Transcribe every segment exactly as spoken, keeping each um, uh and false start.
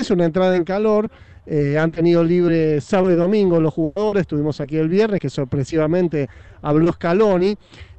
es una entrada en calor. Eh, han tenido libre sábado y domingo los jugadores, estuvimos aquí el viernes, que sorpresivamente habló Scaloni.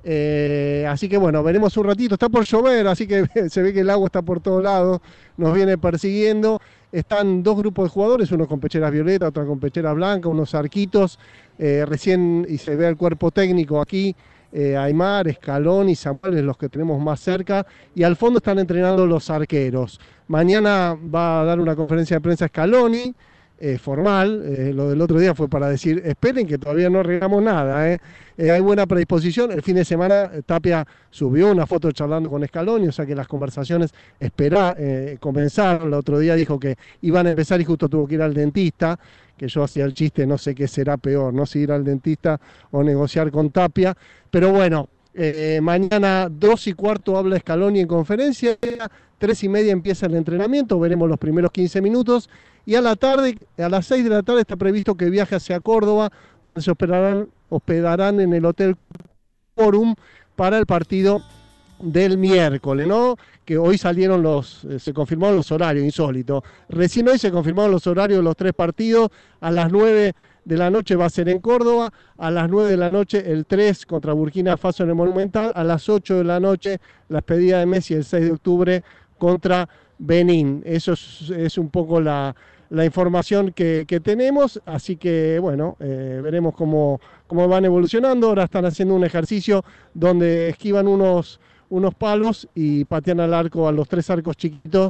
Eh, así que bueno, veremos un ratito. Está por llover, así que se ve que el agua está por todos lados, nos viene persiguiendo. Están dos grupos de jugadores, uno con pecheras violetas, otro con pecheras blancas, unos arquitos. Eh, recién, y se ve el cuerpo técnico aquí, eh, Aymar, Scaloni, Samuel, los que tenemos más cerca. Y al fondo están entrenando los arqueros. Mañana va a dar una conferencia de prensa Scaloni. Eh, formal, eh, lo del otro día fue para decir, esperen que todavía no arreglamos nada, eh. Eh, hay buena predisposición. El fin de semana eh, Tapia subió una foto charlando con Scaloni, o sea que las conversaciones espera, eh, comenzaron. El otro día dijo que iban a empezar y justo tuvo que ir al dentista, que yo hacía el chiste, no sé qué será peor, no si ir al dentista o negociar con Tapia, pero bueno, eh, mañana dos y cuarto habla Scaloni en conferencia, tres y media empieza el entrenamiento, veremos los primeros quince minutos. Y a la tarde, a las seis de la tarde está previsto que viaje hacia Córdoba, donde se hospedarán, hospedarán en el Hotel Forum para el partido del miércoles, ¿no? Que hoy salieron los, eh, se confirmaron los horarios, insólito. Recién hoy se confirmaron los horarios de los tres partidos. A las nueve de la noche va a ser en Córdoba, a las nueve de la noche el tres contra Burkina Faso en el Monumental, a las ocho de la noche la despedida de Messi el seis de octubre contra Benín. Eso es, es un poco la, la información que, que tenemos, así que bueno, eh, veremos cómo, cómo van evolucionando. Ahora están haciendo un ejercicio donde esquivan unos, unos palos y patean al arco, a los tres arcos chiquitos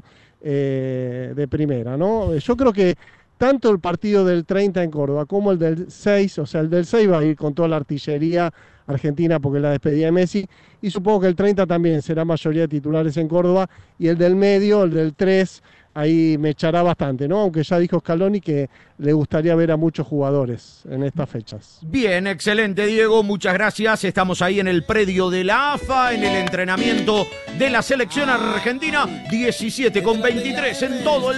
eh, de primera, ¿no? Yo creo que tanto el partido del treinta en Córdoba como el del seis, o sea, el del seis va a ir con toda la artillería argentina porque es la despedida de Messi, y supongo que el treinta también será mayoría de titulares en Córdoba, y el del medio, el del tres, ahí me echará bastante, ¿no? Aunque ya dijo Scaloni que le gustaría ver a muchos jugadores en estas fechas. Bien, excelente, Diego, muchas gracias. Estamos ahí en el predio de la A F A, en el entrenamiento de la selección argentina, diecisiete con veintitrés en todo el